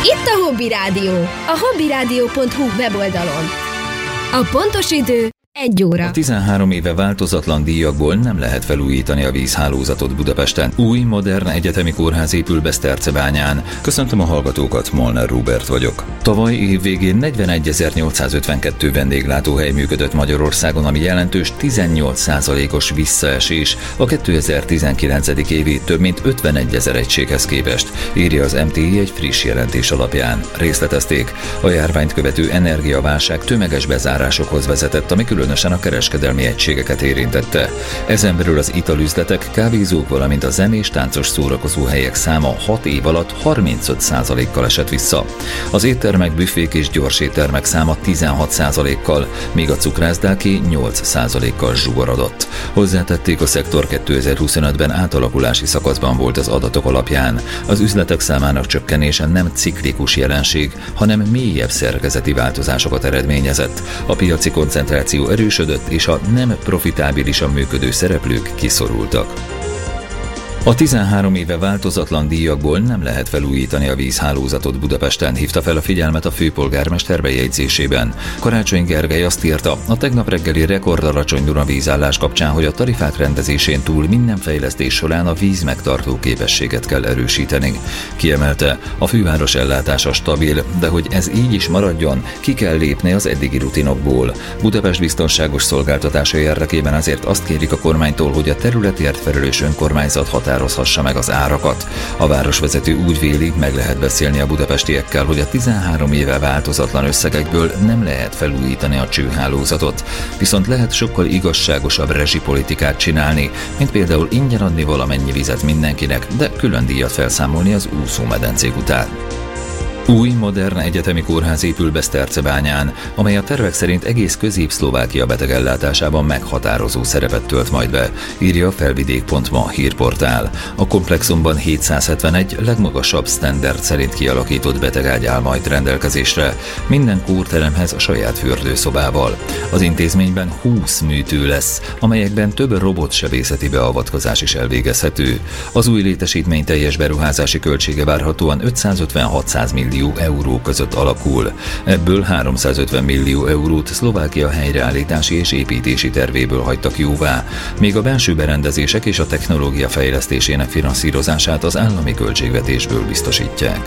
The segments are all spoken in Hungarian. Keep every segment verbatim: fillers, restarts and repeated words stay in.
Itt a Hobby Rádió, a hobbyrádió pont hu weboldalon. A pontos idő egy óra. A tizenhárom éve változatlan díjakból nem lehet felújítani a vízhálózatot Budapesten. Új, modern egyetemi kórház épül Beszterczebányán. Köszöntöm a hallgatókat, Molnár Róbert vagyok. Tavaly év végén negyvenegy-ezernyolcszázötvenkettő vendéglátóhely működött Magyarországon, ami jelentős tizennyolc százalékos visszaesés a kétezer-tizenkilenc. évi több mint ötvenegyezer egységhez képest, írja az em té i egy friss jelentés alapján. Részletezték, a járványt követő energiaválság tömeges bezárásokhoz vezetett, ami különösen a kereskedelmi egységeket érintette. Ezen belül az italüzletek, kávézók, valamint a zenés, táncos szórakozó helyek száma hat év alatt harmincöt százalékkal esett vissza. Az éttermek, büfék és gyorséttermek száma tizenhat százalékkal, míg a cukrászdáké nyolc százalékkal zsugorodott. Hozzátették, a szektor kétezer-huszonötben átalakulási szakaszban volt az adatok alapján. Az üzletek számának csökkenése nem ciklikus jelenség, hanem mélyebb szerkezeti változásokat eredményezett. A piaci koncentráció erősödött, és a nem profitábilisan működő szereplők kiszorultak. A tizenhárom éve változatlan díjakból nem lehet felújítani a vízhálózatot Budapesten, hívta fel a figyelmet a főpolgármester bejegyzésében. Karácsony Gergely azt írta, a tegnap reggeli rekordalacsony Dunavízállás kapcsán, hogy a tarifák rendezésén túl minden fejlesztés során a víz megtartó képességet kell erősíteni. Kiemelte, a főváros ellátása stabil, de hogy ez így is maradjon, ki kell lépni az eddigi rutinokból. Budapest biztonságos szolgáltatása érdekében azért azt kérik a kormánytól, hogy a területért felelős önkormányzat határozhassa meg az árakat. A városvezető úgy véli, meg lehet beszélni a budapestiekkel, hogy a tizenhárom éve változatlan összegekből nem lehet felújítani a csőhálózatot, viszont lehet sokkal igazságosabb rezsipolitikát csinálni, mint például ingyen adni valamennyi vizet mindenkinek, de külön díjat felszámolni az úszómedencék után. Új, modern egyetemi kórház épül Beszterczebányán, amely a tervek szerint egész Közép-Szlovákia betegellátásában meghatározó szerepet tölt majd be, írja a felvidék pont ma hírportál. A komplexumban hétszázhetvenegy legmagasabb sztenderd szerint kialakított betegágy áll majd rendelkezésre, minden kórteremhez a saját fürdőszobával. Az intézményben húsz műtő lesz, amelyekben több robotsebészeti beavatkozás is elvégezhető. Az új létesítmény teljes beruházási költsége várhatóan ötszázötven-hatszáz millió euró között alakul. Ebből háromszázötven millió eurót Szlovákia helyreállítási és építési tervéből hagytak jóvá, még a belső berendezések és a technológia fejlesztésének finanszírozását az állami költségvetésből biztosítják.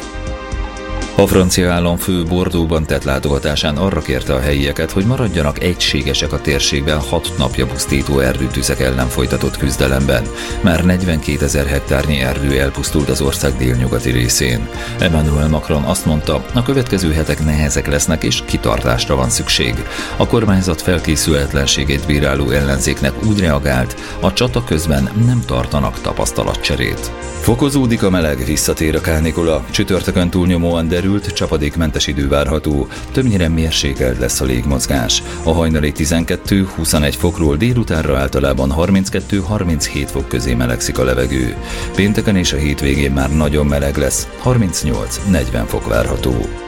A francia államfő Bordeauxban tett látogatásán arra kérte a helyieket, hogy maradjanak egységesek a térségben hat napja pusztító erdőtüzek ellen folytatott küzdelemben. Már negyvenkétezer hektárnyi erdő elpusztult az ország délnyugati részén. Emmanuel Macron azt mondta, a következő hetek nehezek lesznek és kitartásra van szükség. A kormányzat felkészületlenségét bíráló ellenzéknek úgy reagált, a csata közben nem tartanak tapasztalatcserét. Fokozódik a meleg, visszatér a kánikula. Csütörtökön túlnyomóan derült, csapadékmentes idő várható, többnyire mérsékelt lesz a légmozgás. A hajnali tizenkettő-huszonegy fokról délutánra általában harminckettő-harminchét fok közé melegszik a levegő. Pénteken és a hétvégén már nagyon meleg lesz, harmincnyolc-negyven fok várható.